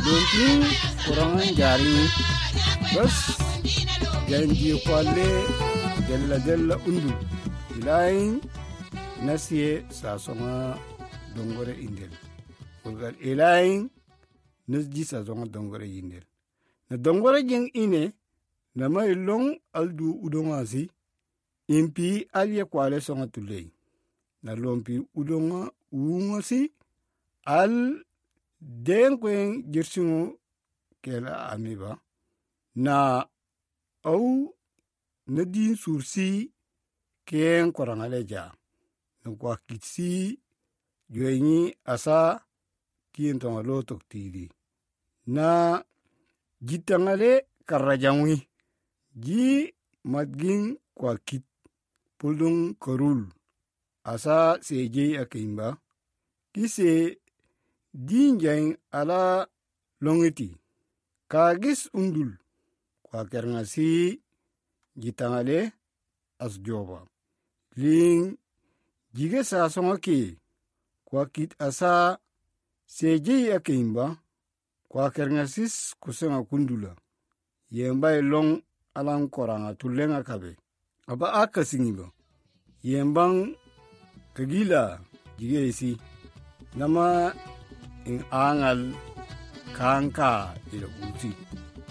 Dontin kurangan jari bas janji kwalle della undu ilayin nasiye sasonga dongore indel kulgal ilayin nasji sasonga dongore indel na dongore jeng ine na mai long aldu udonga si impi alye kwale songa tulei na lompi udonga uunga si al denkwen jirsingu kela amiba na au na din sursi ken korangale ja na kwa kitsi jwenyi asa kien tonga lotok tidi na jitangale karajangwi ji madgin kwa kit puldung korul asa seje akimba kise dinjang ala longiti kagis undul kwa kernasi jitangale asjoba ling jige sasonga ki kwa kit asa seje akimba kwa kerngasis kusenga kundula yemba long alang koranga tulenga kabe aba akasingiba yembang kagila jige isi nama in angal kanka ila uti